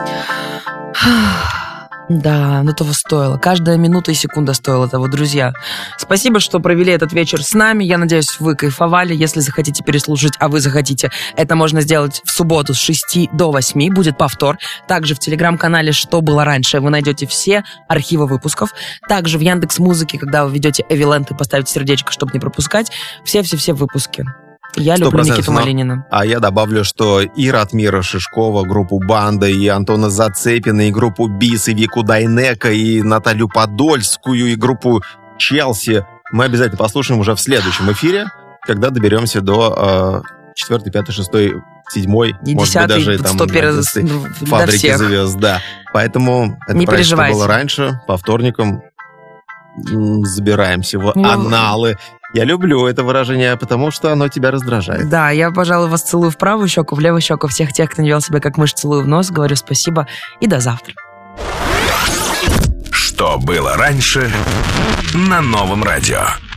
Да, но того стоило. Каждая минута и секунда стоила того, друзья. Спасибо, что провели этот вечер с нами. Я надеюсь, вы кайфовали. Если захотите переслушать, а вы захотите, это можно сделать в субботу с 6 до 8. Будет повтор. Также в телеграм-канале «Что было раньше» вы найдете все архивы выпусков. Также в Яндекс.Музыке, когда вы ведете Эвилент и поставите сердечко, чтобы не пропускать, все-все-все выпуски. Я люблю Никиту Малинина. А я добавлю, что и Ратмира Шишкова, группу «Банда», и Антона Зацепина, и группу «Бис», и Вику Дайнека, и Наталью Подольскую, и группу «Челси» мы обязательно послушаем уже в следующем эфире, когда доберемся до 4, 5, 6, 7, может быть, даже там «Фабрики звезд». Да. Поэтому это проект «Что было раньше». По вторникам забираемся в анналы. Я люблю это выражение, потому что оно тебя раздражает. Да, я, пожалуй, вас целую в правую щеку, в левую щеку. Всех тех, кто не вел себя как мышь, целую в нос. Говорю спасибо и до завтра. Что было раньше на Новом радио.